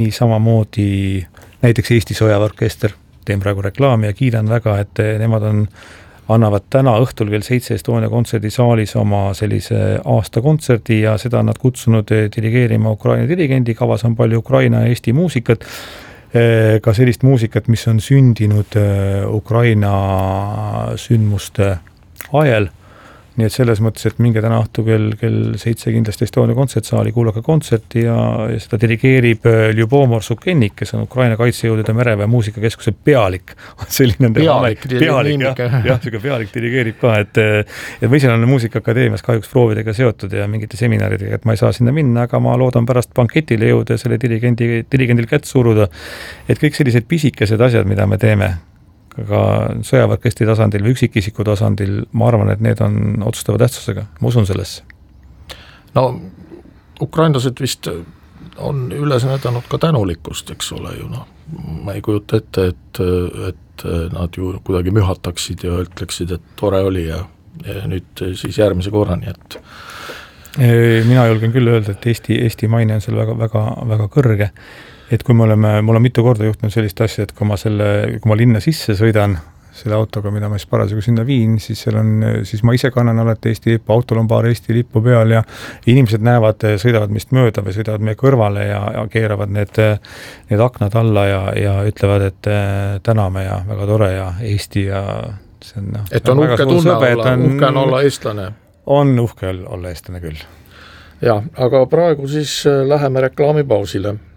Samamoodi näiteks Eesti Sõjaväeorkester, teen praegu reklaami ja kiidan väga, et nemad annavad täna õhtul kell 7 Estonia kontserdisaalis oma sellise aastakontserdi ja seda on nad kutsunud dirigeerima Ukraina dirigendi, kavas on palju Ukraina ja Eesti muusikat, ka sellist muusikat, mis on sündinud Ukraina sündmuste ajal. Nii et selles mõttes, et minge täna õhtu kell 7 kindlasti Estonia kontsertsaali, kuulake kontserti ja seda dirigeerib Ljubomir Sukennik, kes on Ukraina kaitsejõudude mereväe muusikakeskuse pealik. Selline pealik pealik dirigeerib ka, et ma ise olen Muusikaakadeemias kahjuks proovidega seotud ja mingite seminaridega, et ma ei saa sinna minna, aga ma loodan pärast banketile jõuda ja selle dirigendil kätt suruda, et kõik sellised pisikesed asjad, mida me teeme, aga sõjaväeorkestri tasandil või üksikisiku tasandil, ma arvan, et need on otsustava tähtsusega. Ma usun sellesse. No, ukrainlased vist on üles näidanud ka tänulikkust, eks ole ju. No, ma ei kujuta ette, et nad ju kuidagi mühataksid ja ütleksid, et tore oli ja nüüd siis järgmise korrani, et mina julgen küll öelda, et Eesti maine on seal väga, väga, väga kõrge. Et kui mul on mitu korda juhtunud sellist asja, et kui ma linna sisse sõidan selle autoga, mida ma siis parasjagu sinna viin, siis ma ise kannan alati Eesti lippu, autol on paar Eesti lippu peal ja inimesed näevad, sõidavad mist mööda või sõidavad meie kõrvale ja keeravad need aknad alla ja ütlevad, et täname ja väga tore ja Eesti ja see on et on uhke tunne olla, uhke on olla eestlane. On uhke olla eestlane küll. Ja, aga praegu siis läheme reklaamipausile.